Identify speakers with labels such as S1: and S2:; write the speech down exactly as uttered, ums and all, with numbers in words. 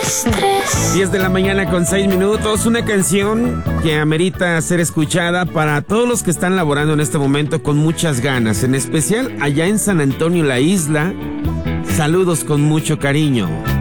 S1: diez de la mañana con seis minutos, una canción que amerita ser escuchada para todos los que están laborando en este momento con muchas ganas, en especial allá en San Antonio, la isla. Saludos con mucho cariño.